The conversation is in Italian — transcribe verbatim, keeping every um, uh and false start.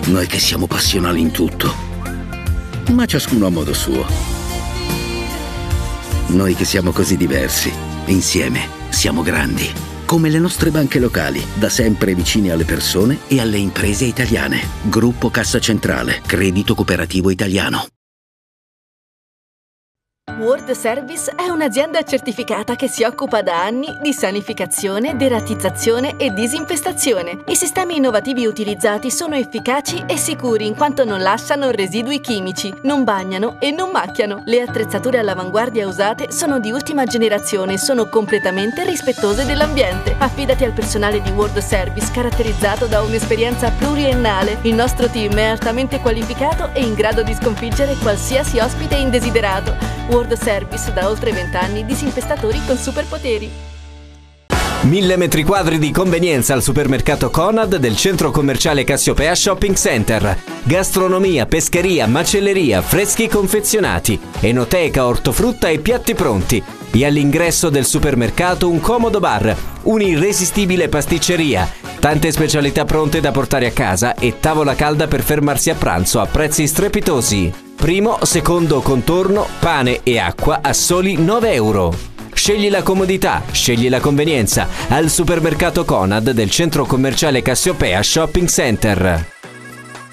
Noi che siamo passionali in tutto, ma ciascuno a modo suo. Noi che siamo così diversi, insieme siamo grandi. Come le nostre banche locali, da sempre vicine alle persone e alle imprese italiane. Gruppo Cassa Centrale, credito cooperativo italiano. World Service è un'azienda certificata che si occupa da anni di sanificazione, deratizzazione e disinfestazione. I sistemi innovativi utilizzati sono efficaci e sicuri in quanto non lasciano residui chimici, non bagnano e non macchiano. Le attrezzature all'avanguardia usate sono di ultima generazione e sono completamente rispettose dell'ambiente. Affidati al personale di World Service caratterizzato da un'esperienza pluriennale. Il nostro team è altamente qualificato e in grado di sconfiggere qualsiasi ospite indesiderato. World Service, da oltre vent'anni, disinfestatori con superpoteri. Mille metri quadri di convenienza al supermercato Conad del centro commerciale Cassiopea Shopping Center. Gastronomia, pescheria, macelleria, freschi confezionati, enoteca, ortofrutta e piatti pronti. E all'ingresso del supermercato un comodo bar, un'irresistibile pasticceria, tante specialità pronte da portare a casa e tavola calda per fermarsi a pranzo a prezzi strepitosi. Primo, secondo contorno, pane e acqua a soli nove euro. Scegli la comodità, scegli la convenienza al supermercato Conad del centro commerciale Cassiopea Shopping Center.